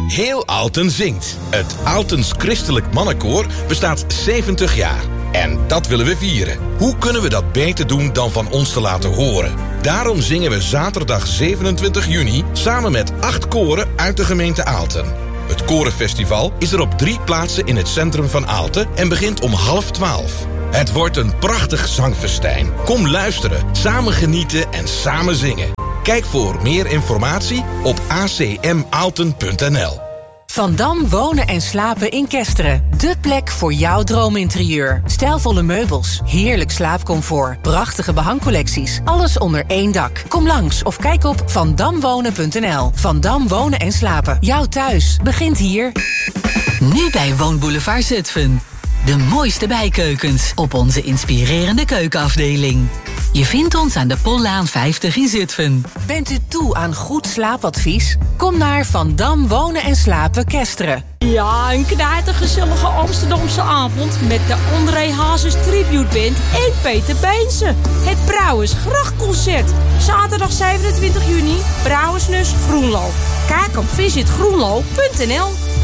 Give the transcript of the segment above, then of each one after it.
Heel Aalten zingt. Het Aaltens Christelijk Mannenkoor bestaat 70 jaar. En dat willen we vieren. Hoe kunnen we dat beter doen dan van ons te laten horen? Daarom zingen we zaterdag 27 juni samen met 8 koren uit de gemeente Aalten. Het Korenfestival is er op 3 plaatsen in het centrum van Aalten en begint om 11:30. Het wordt een prachtig zangfestijn. Kom luisteren, samen genieten en samen zingen. Kijk voor meer informatie op acmaalten.nl. Van Dam wonen en slapen in Kesteren. De plek voor jouw droominterieur. Stijlvolle meubels, heerlijk slaapcomfort, prachtige behangcollecties. Alles onder één dak. Kom langs of kijk op vandamwonen.nl. Van Dam wonen en slapen. Jouw thuis begint hier. Nu bij Woonboulevard Zutphen. De mooiste bijkeukens op onze inspirerende keukenafdeling. Je vindt ons aan de Pollaan 50 in Zutphen. Bent u toe aan goed slaapadvies? Kom naar Van Dam wonen en slapen Kesteren. Ja, een knijtergezellige Amsterdamse avond met de André Hazes Tribute Band en Peter Beense. Het Brouwersgrachtconcert. Zaterdag 27 juni, Brouwersnus Groenlo. Kijk op visitgroenlo.nl.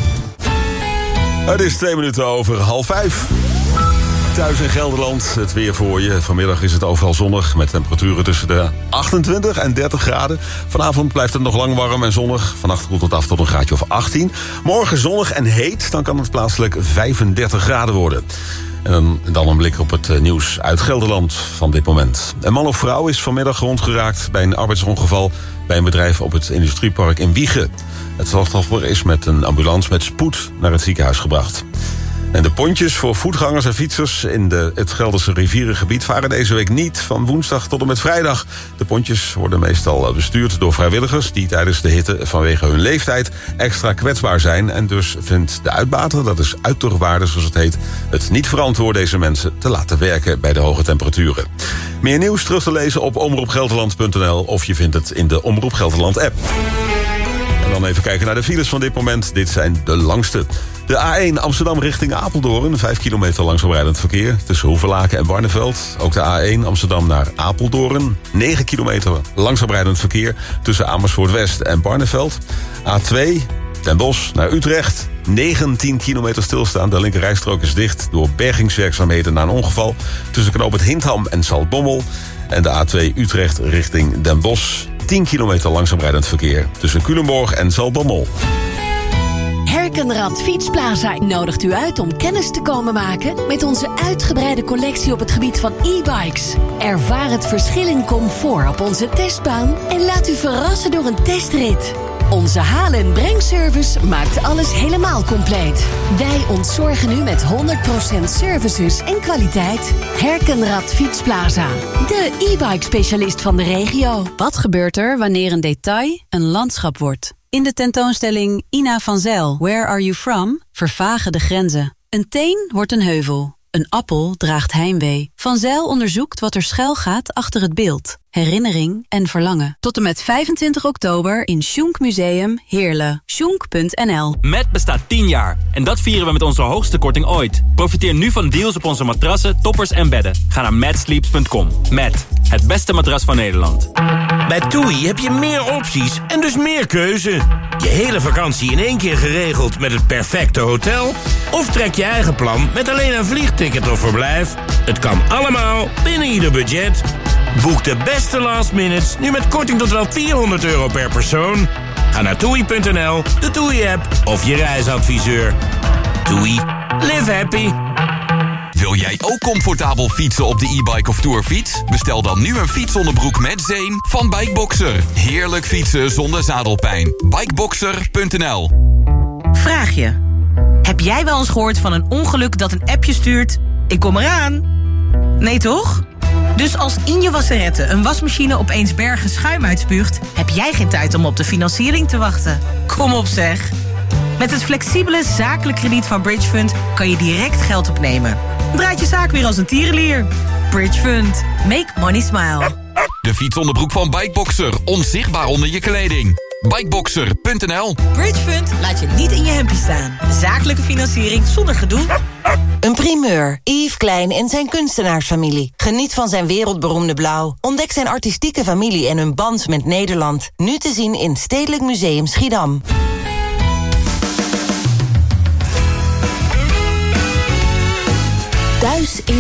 Het is 2 minuten over 4:30. Thuis in Gelderland, het weer voor je. Vanmiddag is het overal zonnig met temperaturen tussen de 28 en 30 graden. Vanavond blijft het nog lang warm en zonnig. Vannacht koelt het af tot een graadje of 18. Morgen zonnig en heet, dan kan het plaatselijk 35 graden worden. En dan een blik op het nieuws uit Gelderland van dit moment. Een man of vrouw is vanmiddag gewond geraakt bij een arbeidsongeval bij een bedrijf op het industriepark in Wijchen. Het slachtoffer is met een ambulance met spoed naar het ziekenhuis gebracht. En de pontjes voor voetgangers en fietsers in het Gelderse rivierengebied varen deze week niet van woensdag tot en met vrijdag. De pontjes worden meestal bestuurd door vrijwilligers die tijdens de hitte vanwege hun leeftijd extra kwetsbaar zijn. En dus vindt de uitbater, dat is Uittorwaarde zoals het heet, het niet verantwoord deze mensen te laten werken bij de hoge temperaturen. Meer nieuws terug te lezen op omroepgelderland.nl of je vindt het in de Omroep Gelderland app. En dan even kijken naar de files van dit moment. Dit zijn de langste. De A1 Amsterdam richting Apeldoorn. 5 kilometer langzaam rijdend verkeer tussen Hoevelaken en Barneveld. Ook de A1 Amsterdam naar Apeldoorn. 9 kilometer langzaam rijdend verkeer tussen Amersfoort West en Barneveld. A2 Den Bosch naar Utrecht. 19 kilometer stilstaan. De linkerrijstrook is dicht door bergingswerkzaamheden na een ongeval tussen knoop het Hintham en Zaltbommel. En de A2 Utrecht richting Den Bosch. 10 kilometer langzaam rijdend verkeer tussen Culemborg en Zaltbommel. Herkenrad Fietsplaza nodigt u uit om kennis te komen maken met onze uitgebreide collectie op het gebied van e-bikes. Ervaar het verschil in comfort op onze testbaan en laat u verrassen door een testrit. Onze haal- en brengservice maakt alles helemaal compleet. Wij ontzorgen u met 100% services en kwaliteit. Herkenrad Fietsplaza, de e-bike specialist van de regio. Wat gebeurt er wanneer een detail een landschap wordt? In de tentoonstelling Ina van Zijl, Where Are You From? Vervagen de grenzen. Een teen wordt een heuvel. Een appel draagt heimwee. Van Zijl onderzoekt wat er schuil gaat achter het beeld. Herinnering en verlangen. Tot en met 25 oktober in Schunk Museum Heerlen. Schunk.nl. Met bestaat 10 jaar. En dat vieren we met onze hoogste korting ooit. Profiteer nu van deals op onze matrassen, toppers en bedden. Ga naar matsleeps.com. Met het beste matras van Nederland. Bij TUI heb je meer opties en dus meer keuze. Je hele vakantie in één keer geregeld met het perfecte hotel? Of trek je eigen plan met alleen een vliegticket of verblijf? Het kan allemaal binnen ieder budget. Boek de beste last minutes nu met korting tot wel €400 per persoon. Ga naar TUI.nl, de TUI-app of je reisadviseur. TUI. Live happy. Wil jij ook comfortabel fietsen op de e-bike of tourfiets? Bestel dan nu een fietsonderbroek met zeem van Bikeboxer. Heerlijk fietsen zonder zadelpijn. Bikeboxer.nl. Vraag je. Heb jij wel eens gehoord van een ongeluk dat een appje stuurt? Ik kom eraan. Nee toch? Dus als in je wasserette een wasmachine opeens bergen schuim uitspuugt, heb jij geen tijd om op de financiering te wachten. Kom op zeg. Met het flexibele zakelijk krediet van Bridgefund kan je direct geld opnemen. Draait je zaak weer als een tierenlier. Bridgefund. Make money smile. De fietsonderbroek van Bikeboxer. Onzichtbaar onder je kleding. Bikeboxer.nl. Bridgefund laat je niet in je hempie staan. Zakelijke financiering zonder gedoe. Een primeur. Yves Klein en zijn kunstenaarsfamilie. Geniet van zijn wereldberoemde blauw. Ontdek zijn artistieke familie en hun band met Nederland. Nu te zien in Stedelijk Museum Schiedam. Thuis in